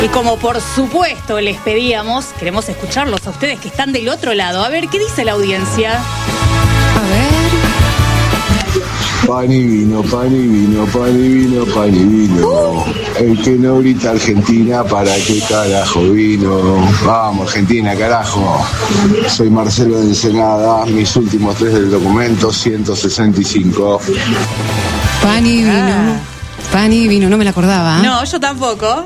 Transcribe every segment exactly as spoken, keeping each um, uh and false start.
Y como por supuesto les pedíamos, queremos escucharlos a ustedes que están del otro lado. A ver, ¿qué dice la audiencia? A ver. Pan y vino, pan y vino, pan y vino, pan y vino. Uh. El que no grita Argentina, ¿para qué carajo vino? Vamos, Argentina, carajo. Soy Marcelo de Ensenada, mis últimos tres del documento, ciento sesenta y cinco. Pan y vino. Ah. Pan y vino, no me la acordaba. No, yo tampoco.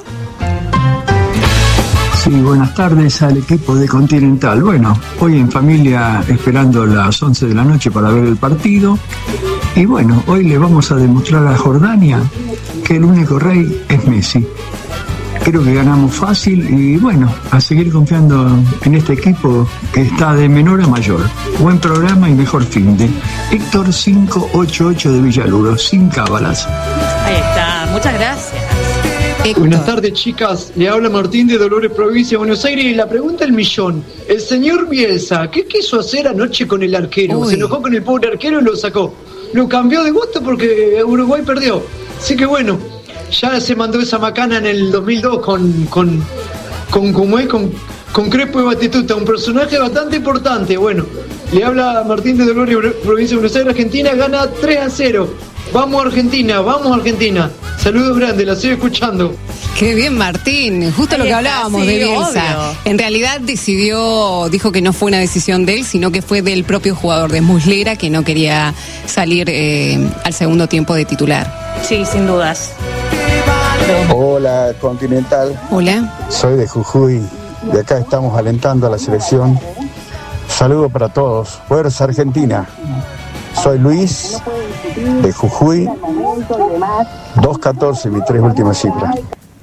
Sí, buenas tardes al equipo de Continental. Bueno, hoy en familia esperando las once de la noche para ver el partido. Y bueno, hoy le vamos a demostrar a Jordania que el único rey es Messi. Creo que ganamos fácil y bueno, a seguir confiando en este equipo que está de menor a mayor. Buen programa y mejor fin de Héctor cinco ocho ocho de Villaluro, sin cábalas. Ahí está, muchas gracias. Héctor. Buenas tardes, chicas. Le habla Martín de Dolores, provincia de Buenos Aires. Y la pregunta del millón. El señor Bielsa, ¿qué quiso hacer anoche con el arquero? Uy. Se enojó con el pobre arquero y lo sacó. Lo cambió de gusto porque Uruguay perdió. Así que bueno, ya se mandó esa macana en el dos mil dos con con con, con, con, con Crespo y Batistuta, un personaje bastante importante. Bueno, le habla Martín de Dolores, provincia de Buenos Aires, Argentina, gana tres a cero. Vamos Argentina, vamos Argentina. Saludos grandes, la sigo escuchando. Qué bien, Martín. Justo Ahí lo que está, hablábamos sí, de Bielsa. Obvio. En realidad decidió, dijo que no fue una decisión de él, sino que fue del propio jugador de Muslera, que no quería salir eh, al segundo tiempo de titular. Sí, sin dudas. Hola, Continental. Hola. Soy de Jujuy. De acá estamos alentando a la selección. Saludos para todos. Fuerza Argentina. Soy Luis, de Jujuy, dos catorce, mis tres últimas cifras.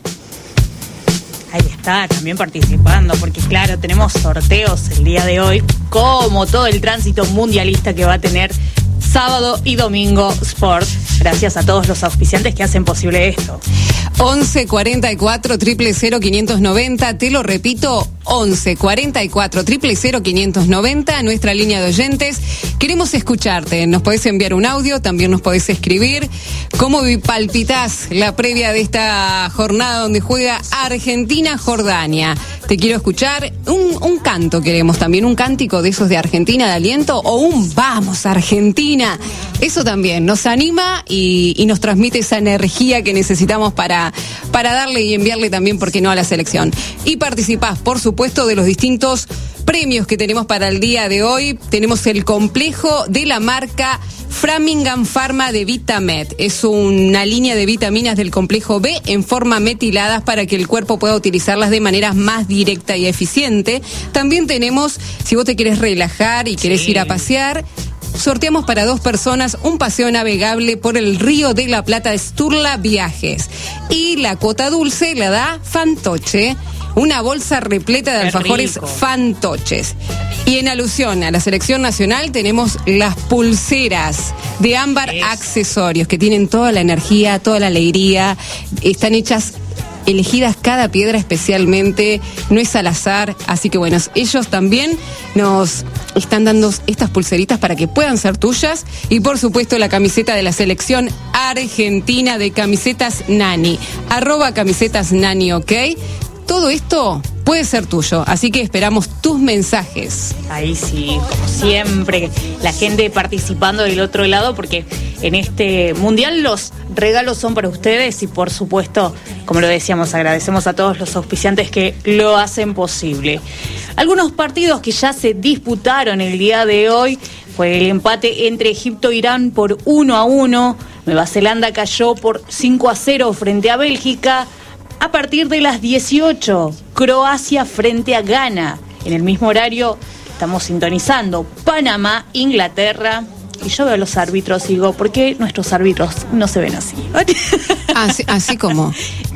Ahí está, también participando, porque claro, tenemos sorteos el día de hoy, como todo el tránsito mundialista que va a tener sábado y domingo Sport. Gracias a todos los auspiciantes que hacen posible esto. once cuarenta y cuatro, cero cero, quinientos noventa, te lo repito, once cuarenta y cuatro, cero cero, quinientos noventa, nuestra línea de oyentes. Queremos escucharte, nos podés enviar un audio, también nos podés escribir. ¿Cómo palpitás la previa de esta jornada donde juega Argentina-Jordania? Te quiero escuchar, un, un canto queremos también, un cántico de esos de Argentina de aliento o un vamos Argentina. Eso también nos anima y, y nos transmite esa energía que necesitamos para, para darle y enviarle también, ¿por qué no?, a la selección. Y participás, por supuesto, de los distintos premios que tenemos para el día de hoy. Tenemos el complejo de la marca Framingham Pharma de Vitamed. Es una línea de vitaminas del complejo B en forma metiladas para que el cuerpo pueda utilizarlas de manera más directa y eficiente. También tenemos, si vos te querés relajar y querés sí. ir a pasear, sorteamos para dos personas un paseo navegable por el Río de la Plata de Sturla Viajes. Y la cuota dulce la da Fantoche, una bolsa repleta de Qué alfajores rico. Fantoches. Y en alusión a la selección nacional tenemos las pulseras de Ámbar es. Accesorios, que tienen toda la energía, toda la alegría, están hechas, elegidas cada piedra especialmente, no es al azar, así que bueno, ellos también nos están dando estas pulseritas para que puedan ser tuyas. Y por supuesto la camiseta de la selección argentina de Camisetas Nani, arroba Camisetas Nani, ¿ok? Todo esto puede ser tuyo, así que esperamos tus mensajes. Ahí sí, como siempre, la gente participando del otro lado, porque en este mundial los regalos son para ustedes y por supuesto, como lo decíamos, agradecemos a todos los auspiciantes que lo hacen posible. Algunos partidos que ya se disputaron el día de hoy fue el empate entre Egipto e Irán por uno a uno, Nueva Zelanda cayó por cinco a cero frente a Bélgica. A partir de las dieciocho, Croacia frente a Ghana. En el mismo horario estamos sintonizando Panamá, Inglaterra. Y yo veo a los árbitros y digo, ¿por qué nuestros árbitros no se ven así? Así, así como.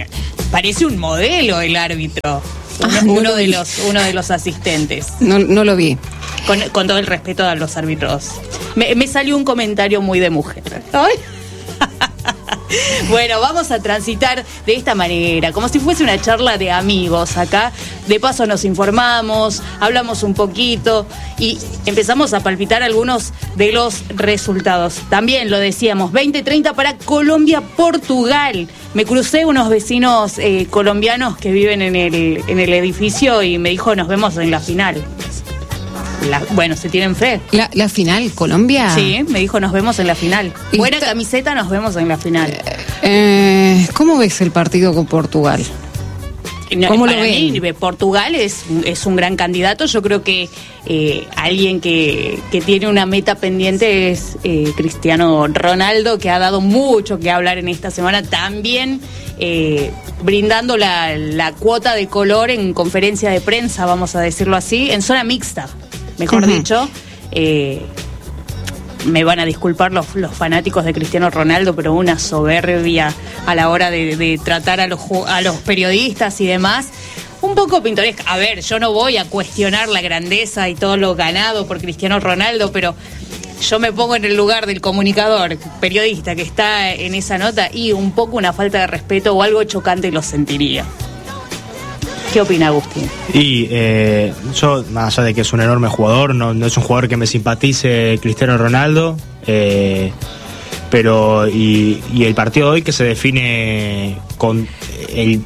Parece un modelo el árbitro. Uno, ah, no uno de los, uno de los asistentes. No, no lo vi. Con, con todo el respeto a los árbitros. Me, me salió un comentario muy de mujer. ¿Ay? Bueno, vamos a transitar de esta manera, como si fuese una charla de amigos acá. De paso nos informamos, hablamos un poquito y empezamos a palpitar algunos de los resultados. También lo decíamos, veinte treinta para Colombia-Portugal. Me crucé unos vecinos eh, colombianos que viven en el, en el edificio y me dijo, nos vemos en la final. La, bueno, ¿se tienen fe? La, la final, Colombia. Sí, me dijo, nos vemos en la final. Buena Está... camiseta, nos vemos en la final. Eh, ¿Cómo ves el partido con Portugal? No, ¿Cómo para lo ven? mí, Portugal es, es un gran candidato. Yo creo que eh, alguien que, que tiene una meta pendiente es eh, Cristiano Ronaldo, que ha dado mucho que hablar en esta semana. También eh, brindando la, la cuota de color en conferencia de prensa, vamos a decirlo así, en zona mixta, mejor uh-huh. dicho. Eh, me van a disculpar los, los fanáticos de Cristiano Ronaldo, pero una soberbia a la hora de, de tratar a los, a los periodistas y demás. Un poco pintoresca. A ver, yo no voy a cuestionar la grandeza y todo lo ganado por Cristiano Ronaldo, pero yo me pongo en el lugar del comunicador, periodista que está en esa nota, y un poco una falta de respeto o algo chocante lo sentiría. ¿Qué opina Agustín? Y eh, yo, más allá de que es un enorme jugador, no, no es un jugador que me simpatice Cristiano Ronaldo, eh, pero y, y el partido de hoy que se define con el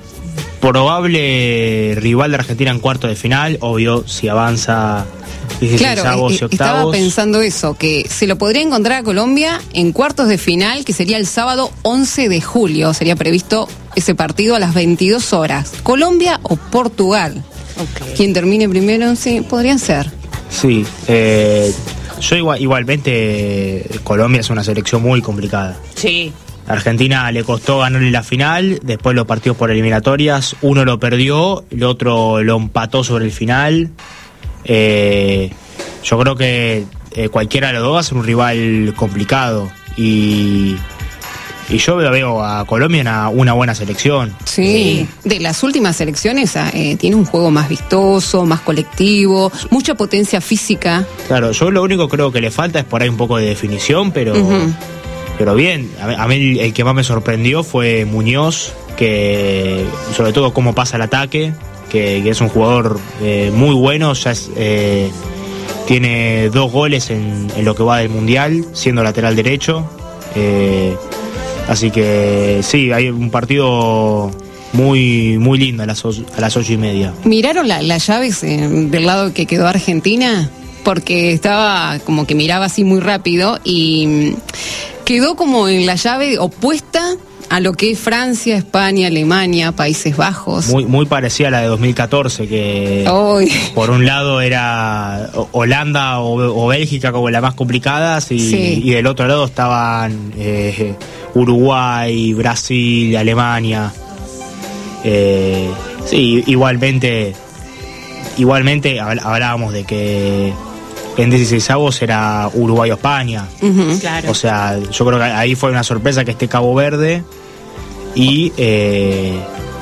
probable rival de Argentina en cuarto de final, obvio, si avanza Claro, avos y estaba pensando eso, que se lo podría encontrar a Colombia en cuartos de final, que sería el sábado once de julio, sería previsto ese partido a las veintidós horas. ¿Colombia o Portugal? Okay. Quien termine primero, sí, podrían ser. Sí, eh, yo igual, igualmente Colombia es una selección muy complicada. Sí. Argentina le costó ganarle la final, después los partidos por eliminatorias, uno lo perdió, el otro lo empató sobre el final. Eh, yo creo que eh, cualquiera de los dos va a ser un rival complicado y, y yo veo a Colombia una, una buena selección. Sí, de las últimas selecciones eh, tiene un juego más vistoso, más colectivo, mucha potencia física. Claro, yo lo único creo que le falta es por ahí un poco de definición, pero uh-huh. pero bien, a, a mí el, el que más me sorprendió fue Muñoz, que sobre todo cómo pasa el ataque. Que, que es un jugador eh, muy bueno, ya es, eh, tiene dos goles en, en lo que va del Mundial, siendo lateral derecho. Eh, así que sí, hay un partido muy muy lindo a las, a las ocho y media. ¿Miraron la, las llaves eh, del lado que quedó Argentina? Porque estaba como que miraba así muy rápido y quedó como en la llave opuesta a lo que es Francia, España, Alemania, Países Bajos. Muy muy parecida a la de dos mil catorce, que Oy. por un lado era Holanda o, o Bélgica como las más complicadas y, sí. y del otro lado estaban eh, Uruguay, Brasil, Alemania. Eh, sí, igualmente, igualmente hablábamos de que en dieciseisavos era Uruguay o España. Uh-huh. Claro. O sea, yo creo que ahí fue una sorpresa que esté Cabo Verde. Y, eh,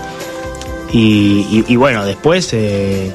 y, y, y bueno, después eh,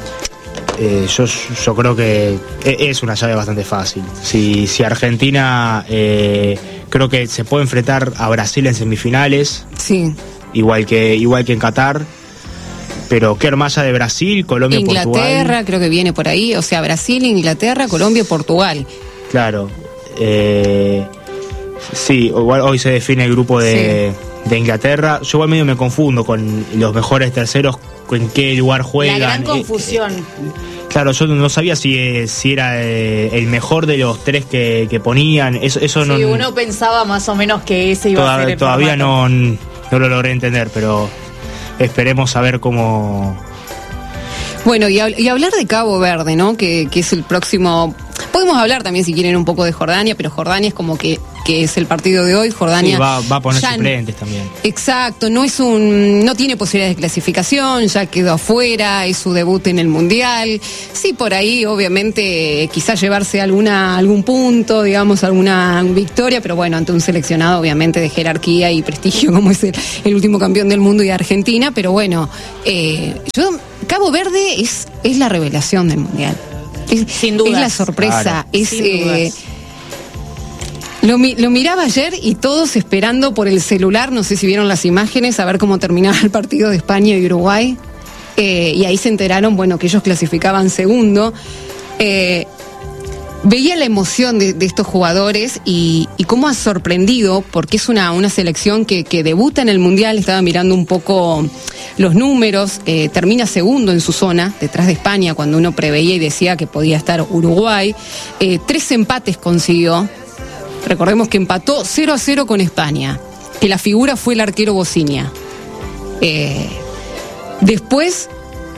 eh, yo, yo creo que es una llave bastante fácil. Si, si Argentina eh, creo que se puede enfrentar a Brasil en semifinales, sí. igual que igual que en Qatar. Pero qué hermana de Brasil, Colombia, Inglaterra, Portugal. Inglaterra, creo que viene por ahí. O sea, Brasil, Inglaterra, Colombia, Portugal. Claro. Eh, sí, igual hoy se define el grupo de, sí. de Inglaterra. Yo igual medio me confundo con los mejores terceros, en qué lugar juegan. La gran confusión. Eh, claro, yo no sabía si, si era eh, el mejor de los tres que, que ponían. Eso, eso sí, no, uno pensaba más o menos que ese iba toda, a ser el Todavía formato. no, no lo logré entender, pero esperemos a ver cómo... Bueno, y, y hablar de Cabo Verde, ¿no? Que, que es el próximo... Podemos hablar también, si quieren, un poco de Jordania, pero Jordania es como que, que es el partido de hoy. Jordania sí, va, va a poner ya, suplentes también. Exacto, no es un, no tiene posibilidades de clasificación, ya quedó afuera, es su debut en el Mundial. Sí, por ahí, obviamente, quizás llevarse alguna, algún punto, digamos, alguna victoria, pero bueno, ante un seleccionado, obviamente, de jerarquía y prestigio, como es el, el último campeón del mundo y de Argentina, pero bueno, eh, yo, Cabo Verde es, es la revelación del Mundial. Es, Sin duda. Es la sorpresa, Claro. es Sin eh, Lo, lo miraba ayer y todos esperando por el celular, no sé si vieron las imágenes, a ver cómo terminaba el partido de España y Uruguay. Eh, y ahí se enteraron, bueno, que ellos clasificaban segundo. Eh, veía la emoción de, de estos jugadores y, y cómo ha sorprendido, porque es una, una selección que, que debuta en el Mundial. Estaba mirando un poco los números, eh, termina segundo en su zona, detrás de España, cuando uno preveía y decía que podía estar Uruguay. Eh, tres empates consiguió. Recordemos que empató cero a cero con España, que la figura fue el arquero Bocinia. Eh, después,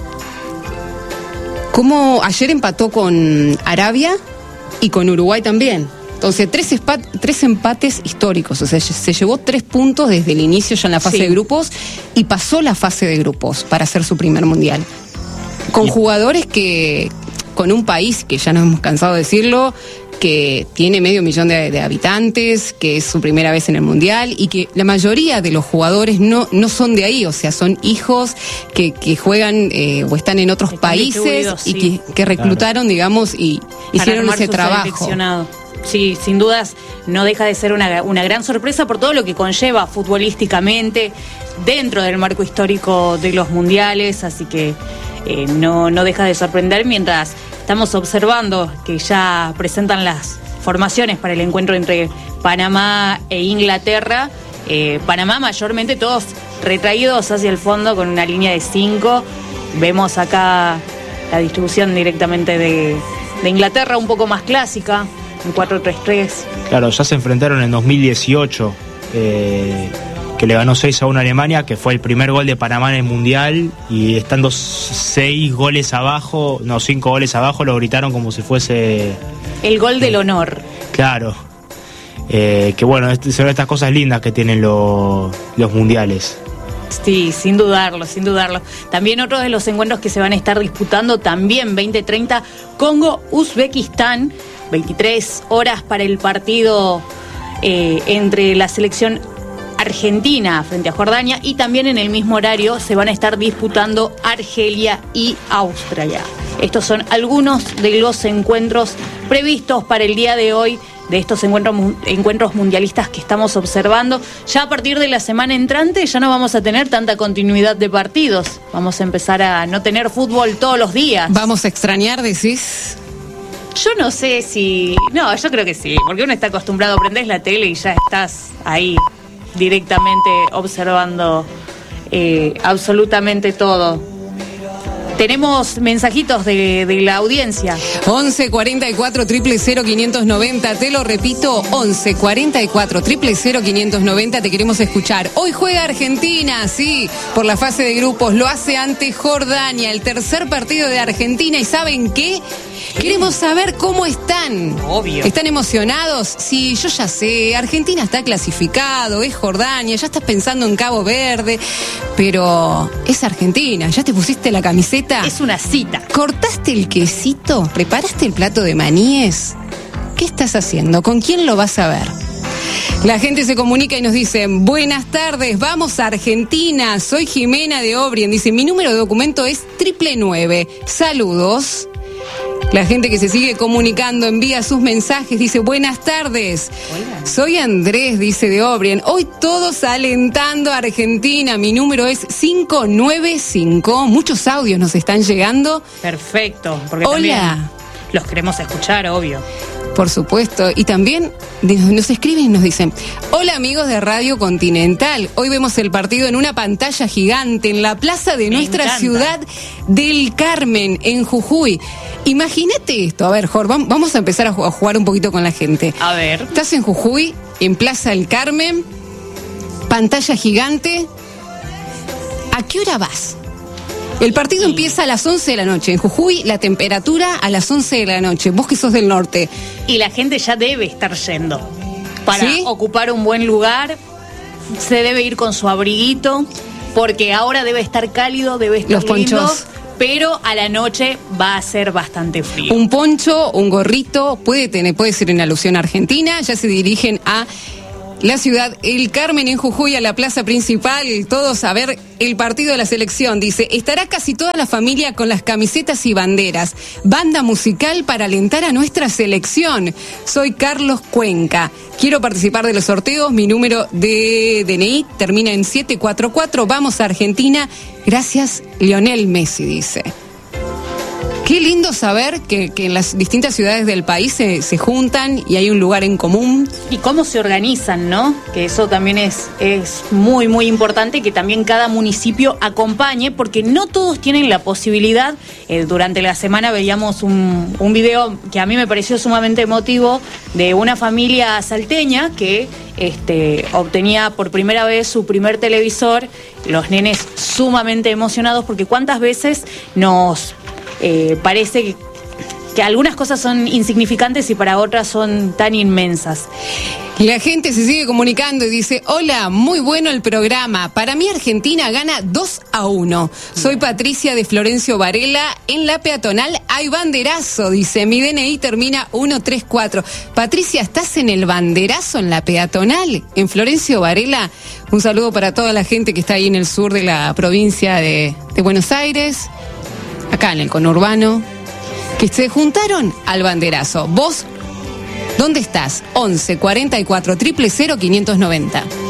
como ayer empató con Arabia y con Uruguay también. Entonces, tres, espat- tres empates históricos. O sea, se llevó tres puntos desde el inicio ya en la fase sí. de grupos y pasó la fase de grupos para hacer su primer mundial. Con y... jugadores que, con un país que ya nos hemos cansado de decirlo, que tiene medio millón de, de habitantes, que es su primera vez en el Mundial y que la mayoría de los jugadores no, no son de ahí, o sea, son hijos que, que juegan eh, o están en otros están países y sí. que, que reclutaron, claro. digamos, y hicieron ese trabajo. Sí, sin dudas no deja de ser una, una gran sorpresa por todo lo que conlleva futbolísticamente dentro del marco histórico de los mundiales, así que eh, no, no deja de sorprender mientras estamos observando que ya presentan las formaciones para el encuentro entre Panamá e Inglaterra. Eh, Panamá mayormente todos retraídos hacia el fondo con una línea de cinco. Vemos acá la distribución directamente de, de Inglaterra, un poco más clásica, un cuatro tres tres. Claro, ya se enfrentaron en dos mil dieciocho, eh, que le ganó seis a uno a Alemania, que fue el primer gol de Panamá en el Mundial, y estando seis goles abajo, no, cinco goles abajo, lo gritaron como si fuese... El gol del honor. Claro. Eh, que bueno, son estas cosas lindas que tienen lo, los mundiales. Sí, sin dudarlo, sin dudarlo. También otro de los encuentros que se van a estar disputando, también veinte treinta, Congo-Uzbekistán, veintitrés horas para el partido eh, entre la selección Argentina frente a Jordania, y también en el mismo horario se van a estar disputando Argelia y Australia. Estos son algunos de los encuentros previstos para el día de hoy, de estos encuentros, encuentros mundialistas que estamos observando. Ya a partir de la semana entrante ya no vamos a tener tanta continuidad de partidos. Vamos a empezar a no tener fútbol todos los días. ¿Vamos a extrañar, decís? Yo no sé si... No, yo creo que sí, porque uno está acostumbrado, prendés la tele y ya estás ahí directamente observando eh, absolutamente todo. Tenemos mensajitos de, de la audiencia. once cuarenta y cuatro, cero cero cero, quinientos noventa, te lo repito, once cuarenta y cuatro, cero cero cero, quinientos noventa, te queremos escuchar. Hoy juega Argentina, sí, por la fase de grupos, lo hace ante Jordania, el tercer partido de Argentina, y ¿saben qué? Queremos saber cómo están. Obvio. ¿Están emocionados? Sí, yo ya sé, Argentina está clasificado, es Jordania, ya estás pensando en Cabo Verde, pero es Argentina, ¿ya te pusiste la camiseta? Es una cita. ¿Cortaste el quesito? ¿Preparaste el plato de maníes? ¿Qué estás haciendo? ¿Con quién lo vas a ver? La gente se comunica y nos dice: buenas tardes, vamos a Argentina, soy Jimena de Obrien, dice, mi número de documento es triple nueve, saludos. La gente que se sigue comunicando envía sus mensajes, dice, buenas tardes. Hola. Soy Andrés, dice, de Obrien. Hoy todos alentando a Argentina. Mi número es cinco nueve cinco. Muchos audios nos están llegando. Perfecto. Porque Hola. También los queremos escuchar, obvio. Por supuesto. Y también nos escriben y nos dicen: hola amigos de Radio Continental, hoy vemos el partido en una pantalla gigante en la plaza de Me nuestra encanta. ciudad del Carmen, en Jujuy. Imagínate esto, a ver, Jorge, vamos a empezar a jugar un poquito con la gente. A ver. Estás en Jujuy, en Plaza del Carmen, pantalla gigante. ¿A qué hora vas? El partido sí. empieza a las once de la noche. En Jujuy, la temperatura a las once de la noche. Vos que sos del norte. Y la gente ya debe estar yendo para ¿Sí? ocupar un buen lugar. Se debe ir con su abriguito, porque ahora debe estar cálido, debe estar Los lindo, ponchos. Pero a la noche va a ser bastante frío. Un poncho, un gorrito, puede tener, puede ser en alusión a Argentina. Ya se dirigen a la ciudad El Carmen en Jujuy, a la plaza principal, todos a ver el partido de la selección. Dice, estará casi toda la familia con las camisetas y banderas. Banda musical para alentar a nuestra selección. Soy Carlos Cuenca. Quiero participar de los sorteos. Mi número de D N I termina en siete cuatro cuatro. Vamos a Argentina. Gracias, Lionel Messi, dice. Qué lindo saber que, que en las distintas ciudades del país se, se juntan y hay un lugar en común. Y cómo se organizan, ¿no? Que eso también es, es muy, muy importante, que también cada municipio acompañe, porque no todos tienen la posibilidad. Eh, durante la semana veíamos un, un video que a mí me pareció sumamente emotivo de una familia salteña que este, obtenía por primera vez su primer televisor, los nenes sumamente emocionados, porque cuántas veces nos... Eh, parece que, que algunas cosas son insignificantes y para otras son tan inmensas. La gente se sigue comunicando y dice, hola, muy bueno el programa. Para mí Argentina gana dos a uno. Soy Patricia de Florencio Varela. En la peatonal hay banderazo, dice. Mi D N I termina uno tres cuatro. Patricia, ¿estás en el banderazo en la peatonal? En Florencio Varela. Un saludo para toda la gente que está ahí en el sur de la provincia de, de Buenos Aires. Acá en el conurbano, que se juntaron al banderazo. ¿Vos dónde estás? once cuarenta y cuatro, cero cero cero, quinientos noventa.